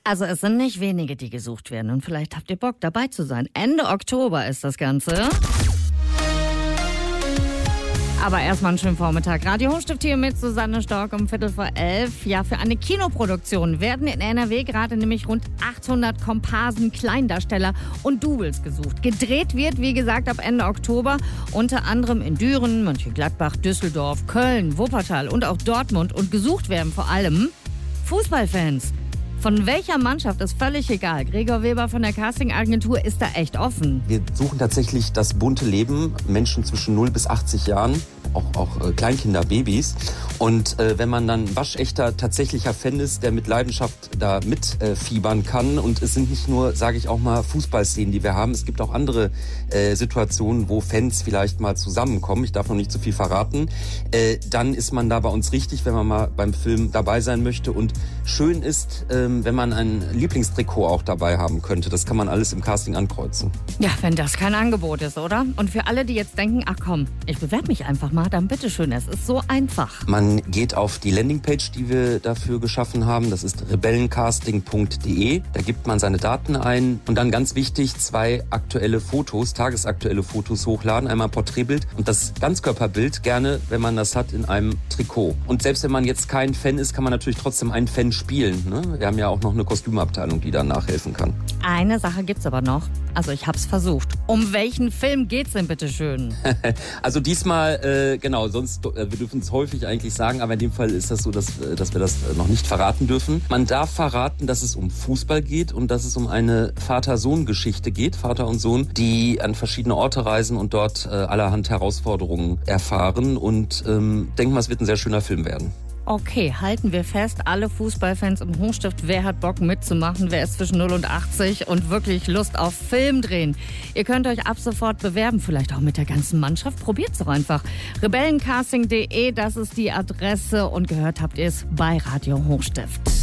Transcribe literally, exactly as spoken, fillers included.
Also es sind nicht wenige, die gesucht werden und vielleicht habt ihr Bock dabei zu sein. Ende Oktober ist das Ganze. Aber erstmal einen schönen Vormittag. Radio Hochstift hier mit Susanne Stork um Viertel vor elf. Ja, für eine Kinoproduktion werden in N R W gerade nämlich rund achthundert Komparsen, Kleindarsteller und Doubles gesucht. Gedreht wird, wie gesagt, ab Ende Oktober. Unter anderem in Düren, Mönchengladbach, Düsseldorf, Köln, Wuppertal und auch Dortmund. Und gesucht werden vor allem Fußballfans. Von welcher Mannschaft ist völlig egal. Gregor Weber von der Castingagentur ist da echt offen. Wir suchen tatsächlich das bunte Leben, Menschen zwischen null bis achtzig Jahren, auch, auch äh, Kleinkinder, Babys. Und äh, wenn man dann waschechter, tatsächlicher Fan ist, der mit Leidenschaft da mitfiebern äh, kann. Und es sind nicht nur, sage ich auch mal, Fußballszenen, die wir haben. Es gibt auch andere äh, Situationen, wo Fans vielleicht mal zusammenkommen. Ich darf noch nicht zu viel verraten. Äh, dann ist man da bei uns richtig, wenn man mal beim Film dabei sein möchte. Und schön ist, ähm, wenn man ein Lieblingstrikot auch dabei haben könnte. Das kann man alles im Casting ankreuzen. Ja, wenn das kein Angebot ist, oder? Und für alle, die jetzt denken, ach komm, ich bewerbe mich einfach mal, dann bitteschön, es ist so einfach. Man geht auf die Landingpage, die wir dafür geschaffen haben. Das ist rebellencasting punkt de. Da gibt man seine Daten ein und dann ganz wichtig, zwei aktuelle Fotos, tagesaktuelle Fotos hochladen. Einmal Porträtbild und das Ganzkörperbild gerne, wenn man das hat, in einem Trikot. Und selbst wenn man jetzt kein Fan ist, kann man natürlich trotzdem einen Fan spielen. Ne? Wir haben ja auch noch eine Kostümabteilung, die da nachhelfen kann. Eine Sache gibt's aber noch. Also ich hab's versucht. Um welchen Film geht's denn bitte schön? Also diesmal, äh, genau, sonst, äh, wir dürfen es häufig eigentlich sagen, aber in dem Fall ist das so, dass, dass wir das noch nicht verraten dürfen. Man darf verraten, dass es um Fußball geht und dass es um eine Vater-Sohn-Geschichte geht, Vater und Sohn, die an verschiedene Orte reisen und dort äh, allerhand Herausforderungen erfahren. Und ähm, denke mal, es wird ein sehr schöner Film werden. Okay, halten wir fest, alle Fußballfans im Hochstift, wer hat Bock mitzumachen, wer ist zwischen null und achtzig und wirklich Lust auf Film drehen. Ihr könnt euch ab sofort bewerben, vielleicht auch mit der ganzen Mannschaft, probiert's doch einfach. rebellencasting punkt de, das ist die Adresse und gehört habt ihr es bei Radio Hochstift.